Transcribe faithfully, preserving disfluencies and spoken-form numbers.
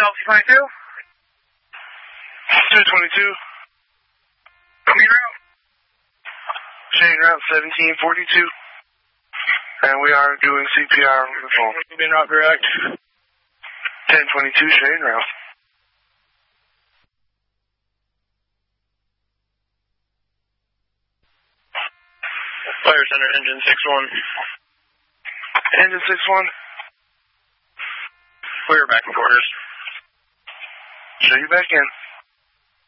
Delta twenty-two. two twenty-two. Coming route. Shane route seventeen forty-two. And we are doing C P R on the phone. Being route direct. ten twenty-two Shane route. Fire Center, engine six one. Engine six one. We're back in quarters. Show you back in.